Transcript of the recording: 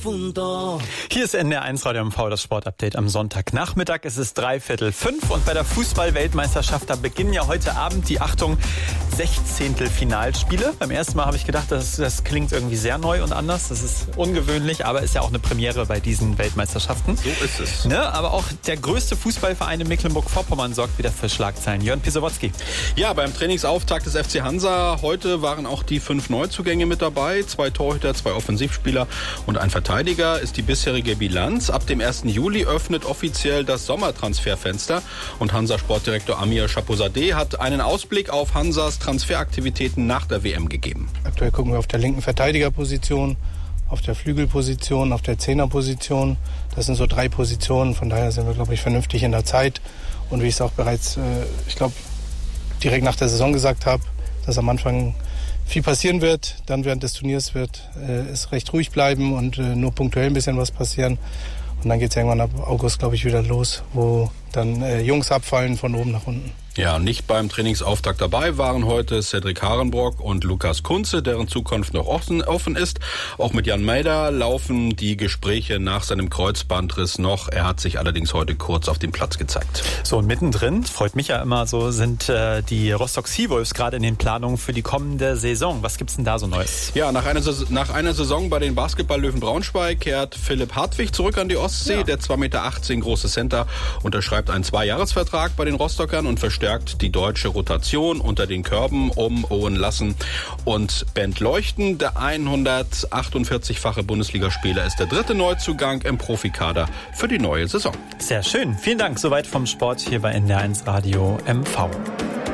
difunto. Hier ist NDR1 Radio MV, das Sportupdate am Sonntagnachmittag. Es ist 3:45 und bei der Fußball-Weltmeisterschaft, da beginnen ja heute Abend die, Achtung, 16. Finalspiele. Beim ersten Mal habe ich gedacht, das klingt irgendwie sehr neu und anders. Das ist ungewöhnlich, aber ist ja auch eine Premiere bei diesen Weltmeisterschaften. So ist es. Ne? Aber auch der größte Fußballverein in Mecklenburg-Vorpommern sorgt wieder für Schlagzeilen. Jörn Pisowotzki. Ja, beim Trainingsauftakt des FC Hansa heute waren auch die 5 Neuzugänge mit dabei. 2 Torhüter, 2 Offensivspieler und ein Verteidiger ist die bisherige Bilanz. Ab dem 1. Juli öffnet offiziell das Sommertransferfenster. Und Hansa-Sportdirektor Amir Chapouzadeh hat einen Ausblick auf Hansas Transferaktivitäten nach der WM gegeben. Aktuell gucken wir auf der linken Verteidigerposition, auf der Flügelposition, auf der Zehnerposition. Das sind so 3 Positionen, von daher sind wir, glaube ich, vernünftig in der Zeit. Und wie ich es auch bereits, direkt nach der Saison gesagt habe, dass am Anfang viel passieren wird, dann während des Turniers wird es recht ruhig bleiben und nur punktuell ein bisschen was passieren. Und dann geht es irgendwann ab August, glaube ich, wieder los, wo dann Jungs abfallen von oben nach unten. Ja, nicht beim Trainingsauftakt dabei waren heute Cedric Harenbrock und Lukas Kunze, deren Zukunft noch offen ist. Auch mit Jan Meider laufen die Gespräche nach seinem Kreuzbandriss noch. Er hat sich allerdings heute kurz auf dem Platz gezeigt. So, und mittendrin, freut mich ja immer so, sind die Rostock Seawolves gerade in den Planungen für die kommende Saison. Was gibt's denn da so Neues? Ja, nach einer Saison bei den Basketball-Löwen Braunschweig kehrt Philipp Hartwig zurück an die Ostsee. Ja. Der 2,18 Meter große Center unterschreibt einen 2-Jahres-Vertrag bei den Rostockern und verstärkt die deutsche Rotation unter den Körben um Owen Lassen und Bent Leuchten. Der 148-fache Bundesligaspieler ist der 3. Neuzugang im Profikader für die neue Saison. Sehr schön. Vielen Dank. Soweit vom Sport hier bei NDR1 Radio MV.